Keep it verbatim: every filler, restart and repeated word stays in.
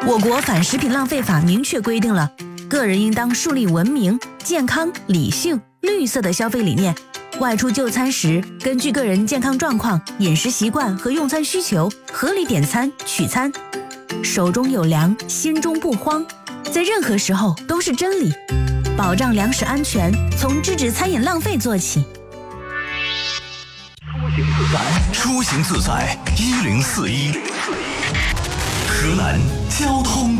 我国反食品浪费法明确规定了，个人应当树立文明、健康、理性、绿色的消费理念。外出就餐时，根据个人健康状况、饮食习惯和用餐需求，合理点餐取餐。手中有粮，心中不慌，在任何时候都是真理。保障粮食安全，从制止餐饮浪费做起。 出行自在，一零四一，河南交通。